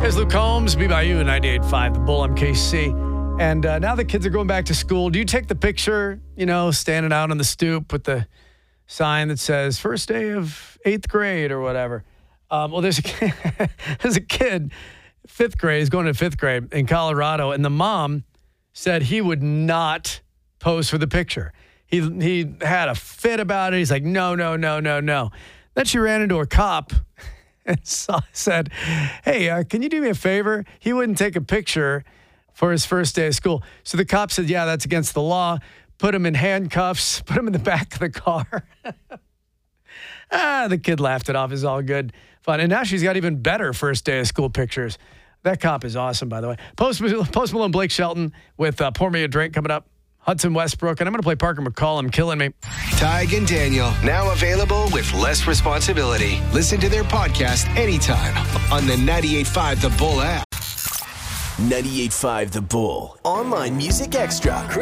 There's Luke Combs, BYU 98.5, The Bull, I'm KC. And now the kids are going back to school. Do you take the picture, standing out on the stoop with the sign that says first day of 8th grade or whatever? Well, there's a kid, 5th grade, he's going to 5th grade in Colorado, and the mom said he would not pose for the picture. He had a fit about it. He's like, no. Then she ran into a cop and said, hey, can you do me a favor? He wouldn't take a picture for his first day of school. So the cop said, yeah, that's against the law. Put him in handcuffs, put him in the back of the car. The kid laughed it off. It's all good fun. And now she's got even better first day of school pictures. That cop is awesome, by the way. Post Malone, Blake Shelton with Pour Me a Drink coming up. Hudson Westbrook, and I'm going to play Parker McCollum, Killing Me. Tig and Daniel, now available with less responsibility. Listen to their podcast anytime on the 98.5 The Bull app. 98.5 The Bull. Online Music Extra.